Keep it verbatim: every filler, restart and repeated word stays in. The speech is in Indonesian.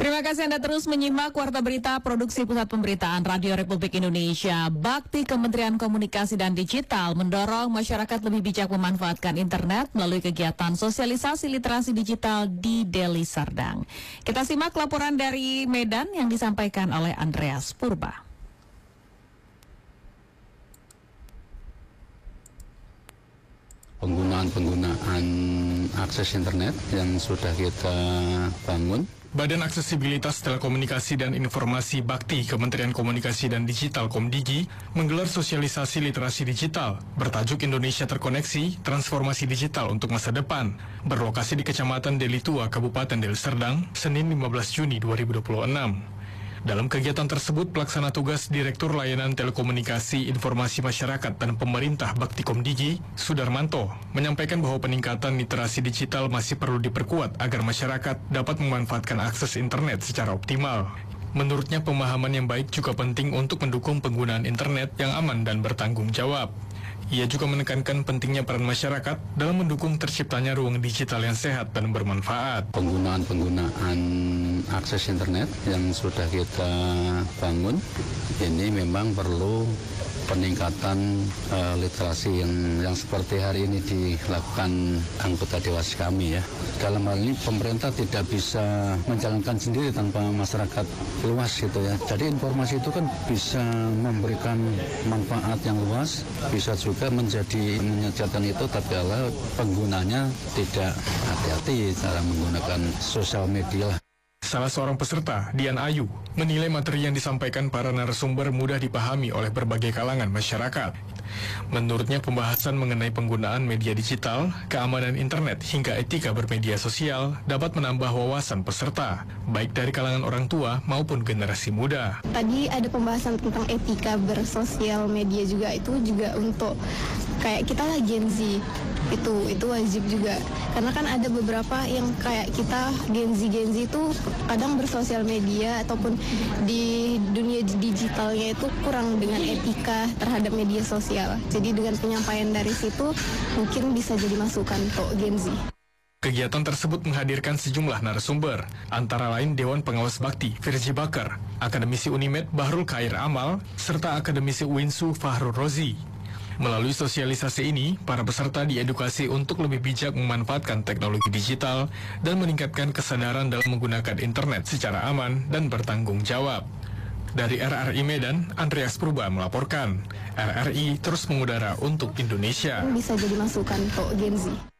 Terima kasih Anda terus menyimak Warta Berita Produksi Pusat Pemberitaan Radio Republik Indonesia. Bakti Kementerian Komunikasi dan Digital mendorong masyarakat lebih bijak memanfaatkan internet melalui kegiatan sosialisasi literasi digital di Deli Serdang. Kita simak laporan dari Medan yang disampaikan oleh Andreas Purba. Penggunaan-penggunaan akses internet yang sudah kita bangun. Badan Aksesibilitas Telekomunikasi dan Informasi Bakti Kementerian Komunikasi dan Digital Komdigi menggelar sosialisasi literasi digital bertajuk Indonesia Terkoneksi, Transformasi Digital untuk Masa Depan, berlokasi di Kecamatan Deli Tua, Kabupaten Deli Serdang, Senin lima belas Juni dua ribu dua puluh enam. Dalam kegiatan tersebut, pelaksana tugas Direktur Layanan Telekomunikasi Informasi Masyarakat dan Pemerintah Bakti Komdigi, Sudarmanto, menyampaikan bahwa peningkatan literasi digital masih perlu diperkuat agar masyarakat dapat memanfaatkan akses internet secara optimal. Menurutnya, pemahaman yang baik juga penting untuk mendukung penggunaan internet yang aman dan bertanggung jawab. Ia juga menekankan pentingnya peran masyarakat dalam mendukung terciptanya ruang digital yang sehat dan bermanfaat. Penggunaan-penggunaan akses internet yang sudah kita bangun ini memang perlu peningkatan uh, literasi yang yang seperti hari ini dilakukan anggota dewas kami ya. Dalam hal ini pemerintah tidak bisa menjalankan sendiri tanpa masyarakat luas gitu ya. Jadi informasi itu kan bisa memberikan manfaat yang luas, bisa juga menjadi menyejatkan itu, tapi kalau penggunanya tidak hati-hati cara menggunakan sosial media lah. Salah seorang peserta, Dian Ayu, menilai materi yang disampaikan para narasumber mudah dipahami oleh berbagai kalangan masyarakat. Menurutnya, pembahasan mengenai penggunaan media digital, keamanan internet, hingga etika bermedia sosial dapat menambah wawasan peserta, baik dari kalangan orang tua maupun generasi muda. Tadi ada pembahasan tentang etika bersosial media juga, itu juga untuk kayak kita lah Gen Z. Itu itu wajib juga, karena kan ada beberapa yang kayak kita Gen Z Gen Z itu kadang bersosial media ataupun di dunia digitalnya itu kurang dengan etika terhadap media sosial. Jadi dengan penyampaian dari situ mungkin bisa jadi masukan untuk Gen Z. Kegiatan tersebut menghadirkan sejumlah narasumber, antara lain Dewan Pengawas Bakti Firji Bakar, Akademisi Unimed Bahrul Khair Amal, serta Akademisi Winsu Fahrul Rozi. Melalui sosialisasi ini, para peserta diedukasi untuk lebih bijak memanfaatkan teknologi digital dan meningkatkan kesadaran dalam menggunakan internet secara aman dan bertanggung jawab. Dari R R I Medan, Andreas Purba melaporkan. R R I terus mengudara untuk Indonesia. Bisa jadi masukan untuk Gen Z.